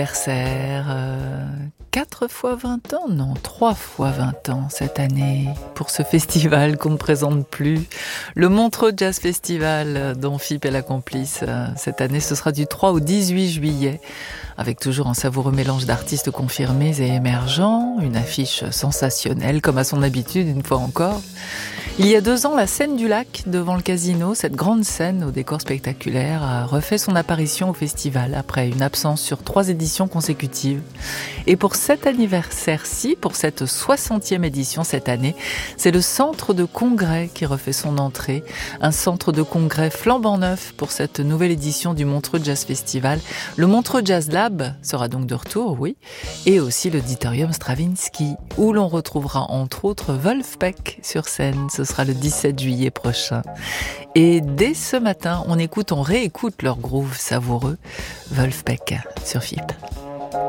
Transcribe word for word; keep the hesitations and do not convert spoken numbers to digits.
Anniversaire, euh, quatre fois vingt ans? Non, trois fois vingt ans cette année pour ce festival qu'on ne présente plus. Le Montreux Jazz Festival dont F I P est la complice. Cette année, ce sera du trois au dix-huit juillet, avec toujours un savoureux mélange d'artistes confirmés et émergents, une affiche sensationnelle comme à son habitude une fois encore. Il y a deux ans, la scène du lac devant le casino, cette grande scène au décor spectaculaire, a refait son apparition au festival après une absence sur trois éditions consécutives. Et pour cet anniversaire-ci, pour cette soixantième édition cette année, c'est le centre de congrès qui refait son entrée. Un centre de congrès flambant neuf pour cette nouvelle édition du Montreux Jazz Festival. Le Montreux Jazz Lab sera donc de retour, oui, et aussi l'auditorium Stravinsky, où l'on retrouvera entre autres Wolfpack sur scène. Ce sera le dix-sept juillet prochain. Et dès ce matin, on écoute, on réécoute leur groove savoureux, Wolfpack sur F I P.